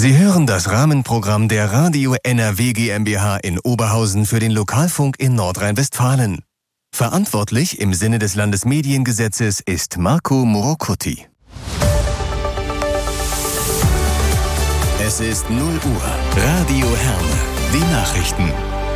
Sie hören das Rahmenprogramm der Radio NRW GmbH in Oberhausen für den Lokalfunk in Nordrhein-Westfalen. Verantwortlich im Sinne des Landesmediengesetzes ist Marco Morocuti. Es ist 0 Uhr. Radio Herne. Die Nachrichten.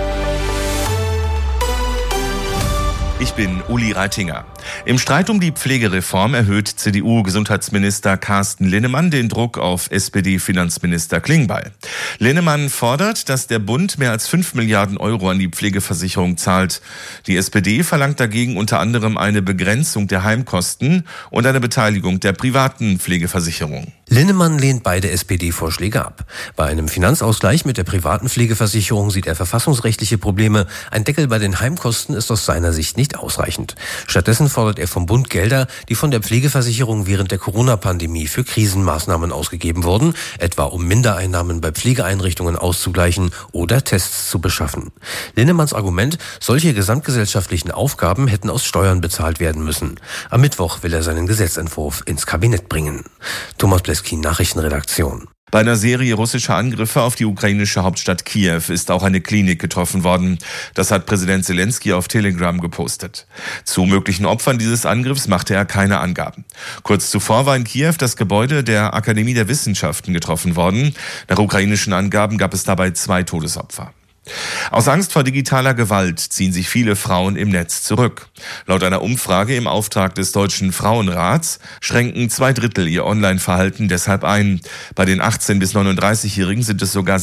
Ich bin Uli Reitinger. Im Streit um die Pflegereform erhöht CDU-Gesundheitsminister Carsten Linnemann den Druck auf SPD-Finanzminister Klingbeil. Linnemann fordert, dass der Bund mehr als 5 Milliarden Euro an die Pflegeversicherung zahlt. Die SPD verlangt dagegen unter anderem eine Begrenzung der Heimkosten und eine Beteiligung der privaten Pflegeversicherung. Linnemann lehnt beide SPD-Vorschläge ab. Bei einem Finanzausgleich mit der privaten Pflegeversicherung sieht er verfassungsrechtliche Probleme. Ein Deckel bei den Heimkosten ist aus seiner Sicht nicht ausreichend. Stattdessen fordert er vom Bund Gelder, die von der Pflegeversicherung während der Corona-Pandemie für Krisenmaßnahmen ausgegeben wurden, etwa um Mindereinnahmen bei Pflegeeinrichtungen auszugleichen oder Tests zu beschaffen. Linnemanns Argument, solche gesamtgesellschaftlichen Aufgaben hätten aus Steuern bezahlt werden müssen. Am Mittwoch will er seinen Gesetzentwurf ins Kabinett bringen. Thomas Bleskin, Nachrichtenredaktion. Bei einer Serie russischer Angriffe auf die ukrainische Hauptstadt Kiew ist auch eine Klinik getroffen worden. Das hat Präsident Zelensky auf Telegram gepostet. Zu möglichen Opfern dieses Angriffs machte er keine Angaben. Kurz zuvor war in Kiew das Gebäude der Akademie der Wissenschaften getroffen worden. Nach ukrainischen Angaben gab es dabei 2 Todesopfer. Aus Angst vor digitaler Gewalt ziehen sich viele Frauen im Netz zurück. Laut einer Umfrage im Auftrag des Deutschen Frauenrats schränken 2/3 ihr Online-Verhalten deshalb ein. Bei den 18- bis 39-Jährigen sind es sogar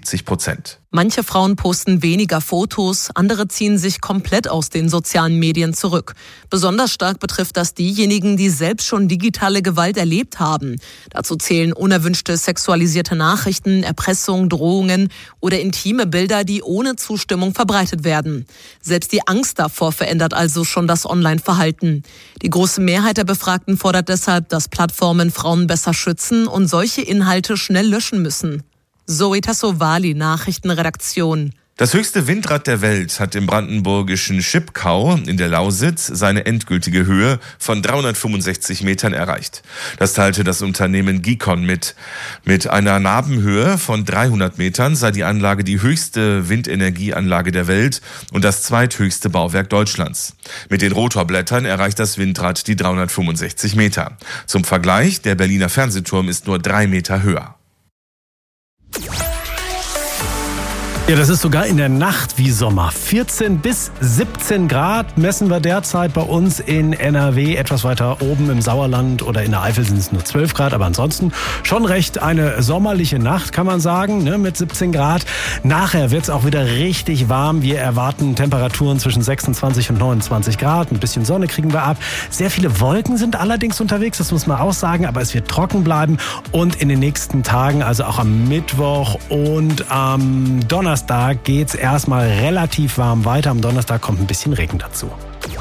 76%. Manche Frauen posten weniger Fotos, andere ziehen sich komplett aus den sozialen Medien zurück. Besonders stark betrifft das diejenigen, die selbst schon digitale Gewalt erlebt haben. Dazu zählen unerwünschte sexualisierte Nachrichten, Erpressung, Drohungen oder intime Bilder, die ohne Zustimmung verbreitet werden. Selbst die Angst davor verändert also schon das Online-Verhalten. Die große Mehrheit der Befragten fordert deshalb, dass Plattformen Frauen besser schützen und solche Inhalte schnell löschen müssen. Zoe Tassovali, Nachrichtenredaktion. Das höchste Windrad der Welt hat im brandenburgischen Schipkau in der Lausitz seine endgültige Höhe von 365 Metern erreicht. Das teilte das Unternehmen Gikon mit. Mit einer Nabenhöhe von 300 Metern sei die Anlage die höchste Windenergieanlage der Welt und das zweithöchste Bauwerk Deutschlands. Mit den Rotorblättern erreicht das Windrad die 365 Meter. Zum Vergleich, der Berliner Fernsehturm ist nur 3 Meter höher. Ja, das ist sogar in der Nacht wie Sommer. 14 bis 17 Grad messen wir derzeit bei uns in NRW. Etwas weiter oben im Sauerland oder in der Eifel sind es nur 12 Grad. Aber ansonsten schon recht eine sommerliche Nacht, kann man sagen, ne, mit 17 Grad. Nachher wird es auch wieder richtig warm. Wir erwarten Temperaturen zwischen 26 und 29 Grad. Ein bisschen Sonne kriegen wir ab. Sehr viele Wolken sind allerdings unterwegs, das muss man auch sagen. Aber es wird trocken bleiben. Und in den nächsten Tagen, also auch am Mittwoch und am Donnerstag, geht's erstmal relativ warm weiter. Am Donnerstag kommt ein bisschen Regen dazu.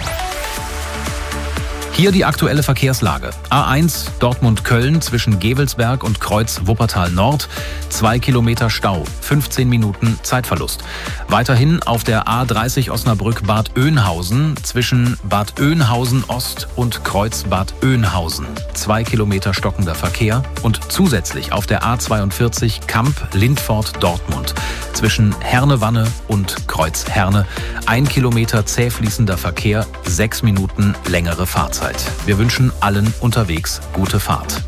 Hier die aktuelle Verkehrslage. A1 Dortmund-Köln zwischen Gevelsberg und Kreuz Wuppertal Nord. 2 Kilometer Stau, 15 Minuten Zeitverlust. Weiterhin auf der A30 Osnabrück-Bad Oeynhausen zwischen Bad Oeynhausen Ost und Kreuz Bad Oeynhausen. 2 Kilometer stockender Verkehr und zusätzlich auf der A42 Kamp-Lindfort-Dortmund zwischen Herne-Wanne und Kreuz Herne. 1 Kilometer zäh fließender Verkehr, 6 Minuten längere Fahrzeit. Wir wünschen allen unterwegs gute Fahrt.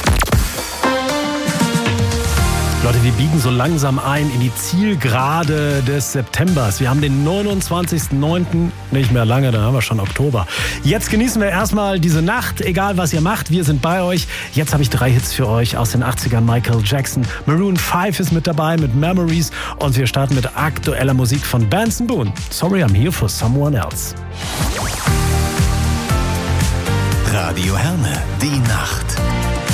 Leute, wir biegen so langsam ein in die Zielgerade des Septembers. Wir haben den 29.09. Nicht mehr lange, dann haben wir schon Oktober. Jetzt genießen wir erstmal diese Nacht, egal was ihr macht. Wir sind bei euch. Jetzt habe ich 3 Hits für euch aus den 80ern. Michael Jackson, Maroon 5 ist mit dabei mit Memories. Und wir starten mit aktueller Musik von Benson Boone. Sorry, I'm here for someone else. Radio Herne, die Nacht.